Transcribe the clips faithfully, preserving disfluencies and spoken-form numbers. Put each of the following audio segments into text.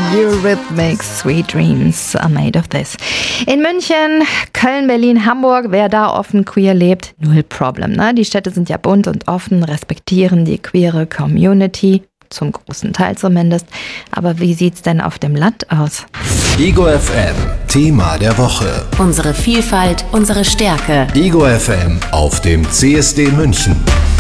Eurythmics, Sweet Dreams are made of this. In München, Köln, Berlin, Hamburg, wer da offen queer lebt, null Problem. Ne? Die Städte sind ja bunt und offen, respektieren die queere Community, zum großen Teil zumindest. Aber wie sieht's denn auf dem Land aus? Ego F M, Thema der Woche. Unsere Vielfalt, unsere Stärke. Ego F M auf dem C S D München.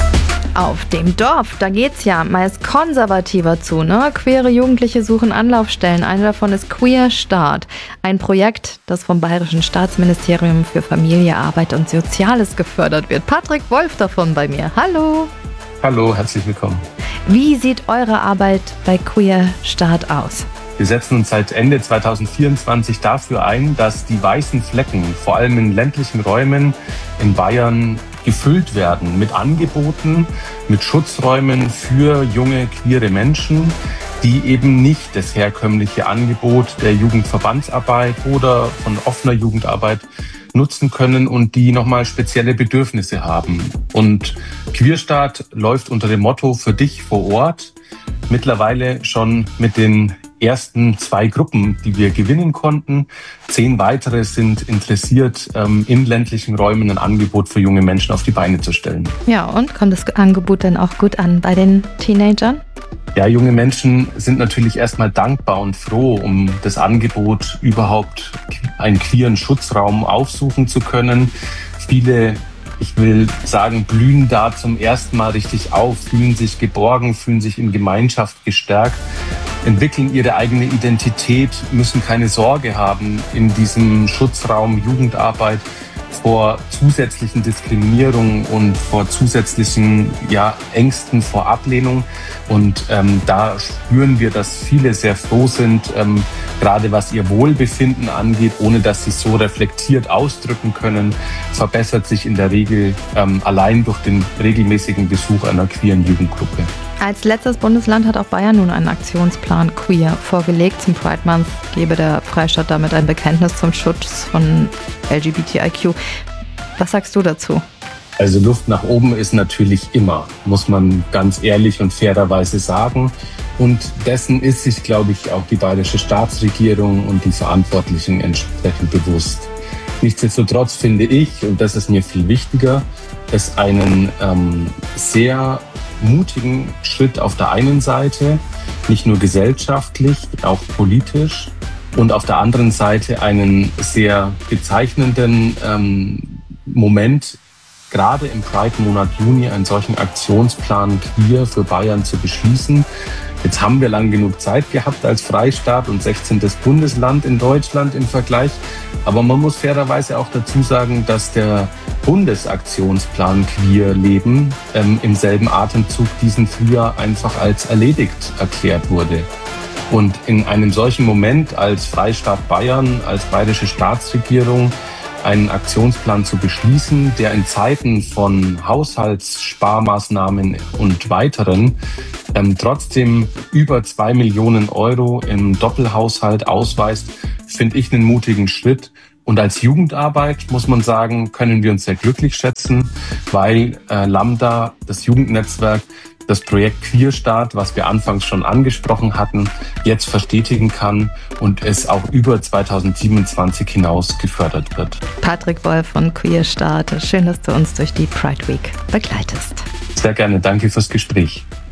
Auf dem Dorf, da geht's ja meist konservativer zu, ne? Queere Jugendliche suchen Anlaufstellen. Eine davon ist Queer Start, ein Projekt, das vom Bayerischen Staatsministerium für Familie, Arbeit und Soziales gefördert wird. Patrick Wolf davon bei mir. Hallo. Hallo, herzlich willkommen. Wie sieht eure Arbeit bei Queer Start aus? Wir setzen uns seit Ende zwanzig vierundzwanzig dafür ein, dass die weißen Flecken, vor allem in ländlichen Räumen in Bayern, gefüllt werden mit Angeboten, mit Schutzräumen für junge, queere Menschen, die eben nicht das herkömmliche Angebot der Jugendverbandsarbeit oder von offener Jugendarbeit nutzen können und die nochmal spezielle Bedürfnisse haben. Und Queerstart läuft unter dem Motto für dich vor Ort, mittlerweile schon mit den ersten zwei Gruppen, die wir gewinnen konnten. Zehn weitere sind interessiert, in ländlichen Räumen ein Angebot für junge Menschen auf die Beine zu stellen. Ja, und kommt das Angebot dann auch gut an bei den Teenagern? Ja, junge Menschen sind natürlich erstmal dankbar und froh, um das Angebot überhaupt einen queeren Schutzraum aufsuchen zu können. Viele, ich will sagen, blühen da zum ersten Mal richtig auf, fühlen sich geborgen, fühlen sich in Gemeinschaft gestärkt, entwickeln ihre eigene Identität, müssen keine Sorge haben in diesem Schutzraum Jugendarbeit vor zusätzlichen Diskriminierungen und vor zusätzlichen ja, Ängsten vor Ablehnung. Und ähm, da spüren wir, dass viele sehr froh sind, ähm, gerade was ihr Wohlbefinden angeht, ohne dass sie es so reflektiert ausdrücken können, verbessert sich in der Regel ähm, allein durch den regelmäßigen Besuch einer queeren Jugendgruppe. Als letztes Bundesland hat auch Bayern nun einen Aktionsplan Queer vorgelegt. Zum Pride Month gebe der Freistaat damit ein Bekenntnis zum Schutz von L G B T I Q. Was sagst du dazu? Also Luft nach oben ist natürlich immer, muss man ganz ehrlich und fairerweise sagen. Und dessen ist sich, glaube ich, auch die bayerische Staatsregierung und die Verantwortlichen entsprechend bewusst. Nichtsdestotrotz finde ich, und das ist mir viel wichtiger, es einen ähm, sehr mutigen Schritt auf der einen Seite, nicht nur gesellschaftlich, auch politisch, und auf der anderen Seite einen sehr bezeichnenden ähm, Moment, gerade im Pride-Monat Juni einen solchen Aktionsplan Queer für Bayern zu beschließen. Jetzt haben wir lang genug Zeit gehabt als Freistaat und sechzehntes Bundesland in Deutschland im Vergleich. Aber man muss fairerweise auch dazu sagen, dass der Bundesaktionsplan Queer Leben ähm, im selben Atemzug diesen Frühjahr einfach als erledigt erklärt wurde. Und in einem solchen Moment als Freistaat Bayern, als bayerische Staatsregierung, einen Aktionsplan zu beschließen, der in Zeiten von Haushaltssparmaßnahmen und weiteren ähm, trotzdem über zwei Millionen Euro im Doppelhaushalt ausweist, finde ich einen mutigen Schritt. Und als Jugendarbeit, muss man sagen, können wir uns sehr glücklich schätzen, weil äh, Lambda, das Jugendnetzwerk, das Projekt Queerstart, was wir anfangs schon angesprochen hatten, jetzt verstetigen kann und es auch über zwanzig siebenundzwanzig hinaus gefördert wird. Patrick Wolf von Queerstart, schön, dass du uns durch die Pride Week begleitest. Sehr gerne, danke fürs Gespräch.